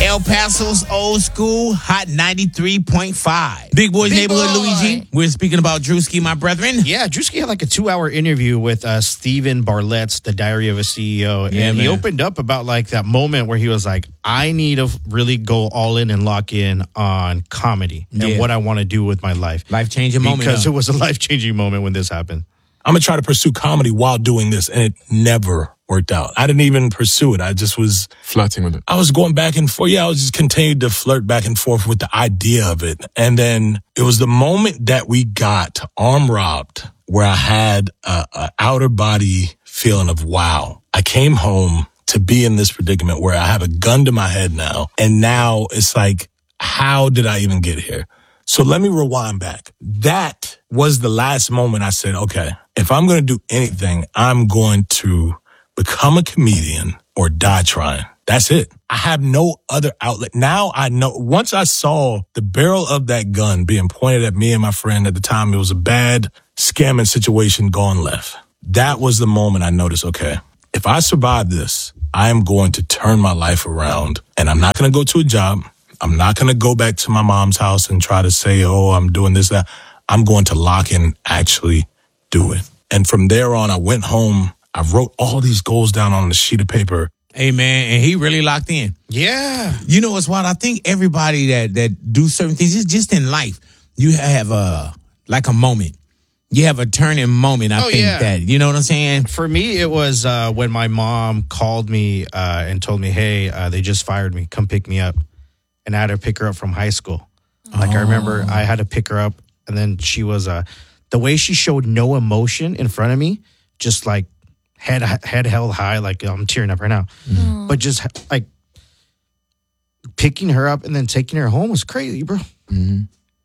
El Paso's old school, Hot 93.5. Big Boys Neighborhood, Luigi. We're speaking about Drewski, my brethren. Yeah, Drewski had like a 2-hour interview with Stephen Bartlett's The Diary of a CEO. Yeah, and he man. opened up about like that moment where he was like, I need to really go all in and lock in on comedy and what I want to do with my life. Life-changing moment. Because it was a life-changing moment when this happened. I'm going to try to pursue comedy while doing this, and it never worked out. I didn't even pursue it. I just was flirting with it. I was going back and forth. Yeah, I was just continued to flirt back and forth with the idea of it. And then it was the moment that we got arm robbed where I had a outer body feeling of, wow, I came home to be in this predicament where I have a gun to my head now. And now it's like, how did I even get here? So let me rewind back. That was the last moment I said, okay, if I'm going to do anything, I'm going to become a comedian or die trying. That's it. I have no other outlet. Now I know, once I saw the barrel of that gun being pointed at me and my friend at the time, it was a bad scamming situation gone left. That was the moment I noticed, okay, if I survive this, I am going to turn my life around and I'm not going to go to a job. I'm not going to go back to my mom's house and try to say, oh, I'm doing this, that. I'm going to lock in, actually do it. And from there on, I went home. I wrote all these goals down on a sheet of paper. Hey, man, and he really locked in. Yeah. You know what's wild? I think everybody that do certain things, it's just in life, you have a moment. You have a turning moment, I think that. You know what I'm saying? For me, it was when my mom called me and told me, hey, they just fired me. Come pick me up. And I had to pick her up from high school. Like, I remember I had to pick her up, and then she was, the way she showed no emotion in front of me, just like head held high, like I'm tearing up right now. Mm-hmm. But just like picking her up and then taking her home was crazy, bro. Mm-hmm.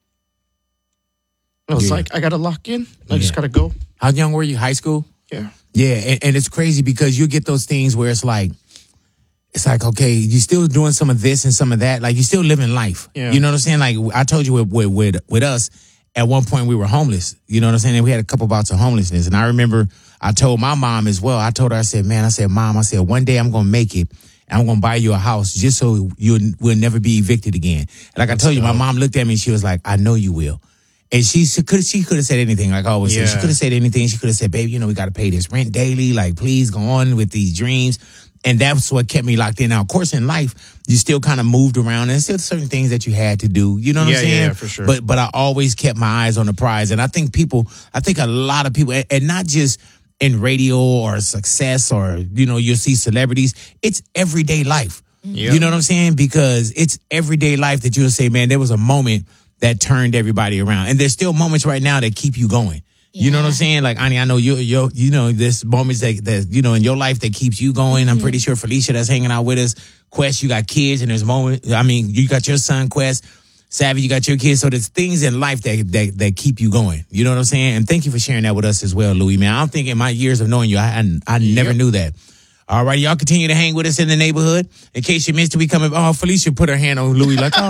I was like, I got to lock in. I just got to go. How young were you? High school? Yeah. Yeah, and it's crazy because you get those things where it's like, okay, you're still doing some of this and some of that. Like, you're still living life. Yeah. You know what I'm saying? Like, I told you with us, at one point we were homeless. You know what I'm saying? And we had a couple bouts of homelessness. And I remember I told my mom as well. I told her, I said, Mom, one day I'm going to make it. And I'm going to buy you a house just so you will never be evicted again. And like I told you, my mom looked at me and she was like, I know you will. And she could have said anything, like I always say. She could have said anything. She could have said, baby, we got to pay this rent daily. Like, please go on with these dreams. And that's what kept me locked in. Now, of course, in life, you still kind of moved around. And there's still certain things that you had to do. You know what I'm saying? Yeah, for sure. But I always kept my eyes on the prize. And I think a lot of people, and not just in radio or success or, you'll see celebrities. It's everyday life. Yep. You know what I'm saying? Because it's everyday life that you'll say, man, there was a moment that turned everybody around. And there's still moments right now that keep you going. You know what I'm saying? Like, Ani, I know there's moments that in your life that keeps you going. I'm pretty sure Felicia that's hanging out with us, Quest, you got kids, and there's moments, you got your son, Quest, Savvy, you got your kids. So there's things in life that keep you going. You know what I'm saying? And thank you for sharing that with us as well, Louis, man. I don't think in my years of knowing you, I never knew that. All right, y'all continue to hang with us in the neighborhood. In case you missed it, we coming. Oh, Felicia put her hand on Louis like,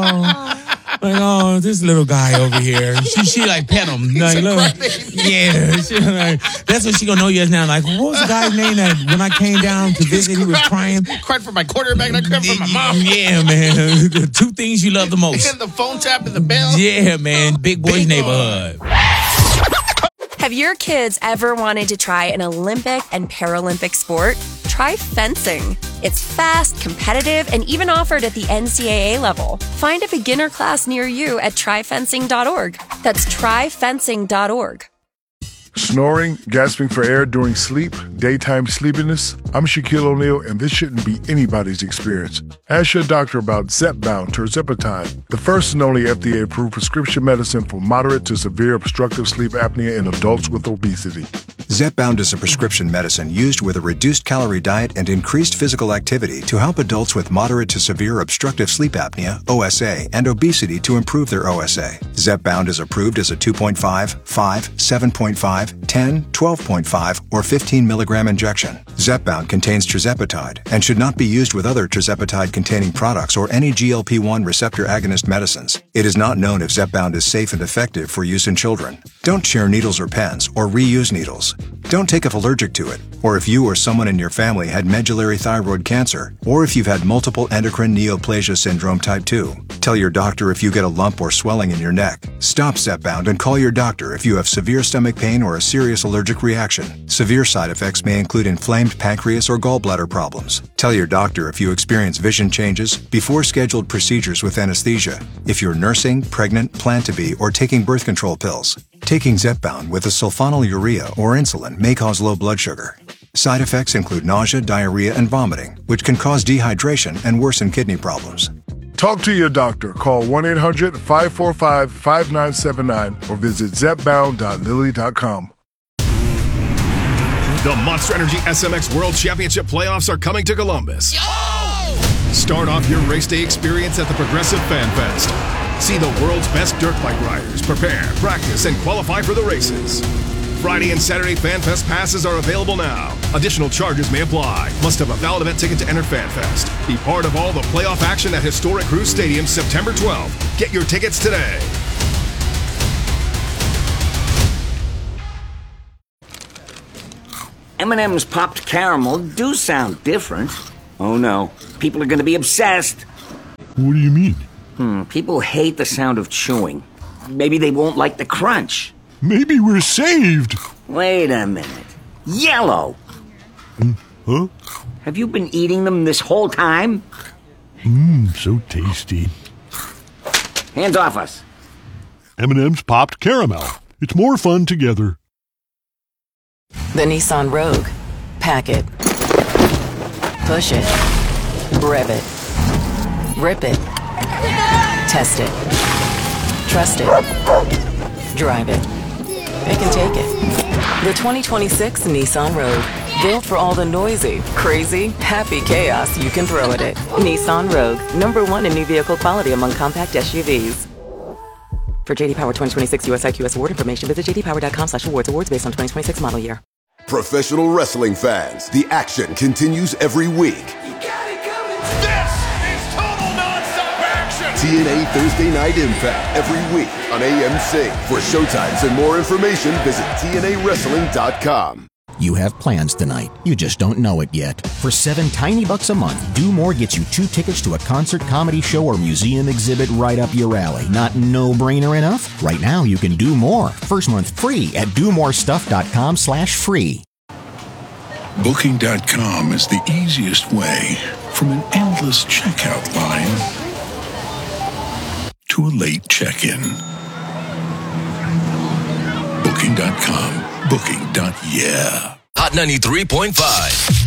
oh, this little guy over here. She like pet him. Like, look, yeah. That's what she gonna know you as now. Like, what was the guy's name that when I came down to visit, he was crying? Cried for my quarterback and I cried for my mom. Yeah, man. The two things you love the most. And the phone tap and the bell. Yeah, man. Big Boys Neighborhood. Have your kids ever wanted to try an Olympic and Paralympic sport? Try fencing. It's fast, competitive, and even offered at the NCAA level. Find a beginner class near you at tryfencing.org. That's tryfencing.org. Snoring, gasping for air during sleep, daytime sleepiness. I'm Shaquille O'Neal, and this shouldn't be anybody's experience. Ask your doctor about Zepbound tirzepatide, the first and only FDA-approved prescription medicine for moderate to severe obstructive sleep apnea in adults with obesity. Zepbound is a prescription medicine used with a reduced calorie diet and increased physical activity to help adults with moderate to severe obstructive sleep apnea, OSA, and obesity to improve their OSA. Zepbound is approved as a 2.5, 5, 7.5, 10, 12.5, or 15 milligram injection. Zepbound contains tirzepatide and should not be used with other tirzepatide-containing products or any GLP-1 receptor agonist medicines. It is not known if Zepbound is safe and effective for use in children. Don't share needles or pens or reuse needles. Don't take if allergic to it, or if you or someone in your family had medullary thyroid cancer, or if you've had multiple endocrine neoplasia syndrome type 2. Tell your doctor if you get a lump or swelling in your neck. Stop Zepbound and call your doctor if you have severe stomach pain or a serious allergic reaction. Severe side effects may include inflamed pancreas or gallbladder problems. Tell your doctor if you experience vision changes before scheduled procedures with anesthesia, if you're nursing, pregnant, plan to be, or taking birth control pills. Taking Zepbound with a sulfonylurea or insulin may cause low blood sugar. Side effects include nausea, diarrhea, and vomiting, which can cause dehydration and worsen kidney problems. Talk to your doctor. Call 1-800-545-5979 or visit zepbound.lilly.com. The Monster Energy SMX World Championship playoffs are coming to Columbus. Start off your race day experience at the Progressive Fan Fest. See the world's best dirt bike riders prepare, practice, and qualify for the races. Friday and Saturday Fan Fest passes are available now. Additional charges may apply. Must have a valid event ticket to enter Fan Fest. Be part of all the playoff action at historic Crew Stadium September 12th. Get your tickets today. M&M's popped caramel do sound different. Oh no, people are going to be obsessed. What do you mean? People hate the sound of chewing. Maybe they won't like the crunch. Maybe we're saved. Wait a minute. Yellow! Huh? Have you been eating them this whole time? So tasty. Hands off us. M&M's popped caramel. It's more fun together. The Nissan Rogue. Pack it. Push it. Rev it. Rip it. Test it. Trust it. Drive it. It can take it. The 2026 Nissan Rogue. Built for all the noisy, crazy, happy chaos you can throw at it. Nissan Rogue. #1 in new vehicle quality among compact SUVs. For JD Power 2026 US IQS award information, visit jdpower.com/awards. Awards based on 2026 model year. Professional wrestling fans, the action continues every week. This is total nonstop action! TNA Thursday Night Impact every week on AMC. For showtimes and more information, visit TNAWrestling.com. You have plans tonight. You just don't know it yet. For $7 tiny bucks a month, Do More gets you 2 tickets to a concert, comedy show, or museum exhibit right up your alley. Not no-brainer enough? Right now, you can do more. First month free at domorestuff.com/free. Booking.com is the easiest way from an endless checkout line to a late check-in. Booking.com. Booking.yeah. Hot 93.5.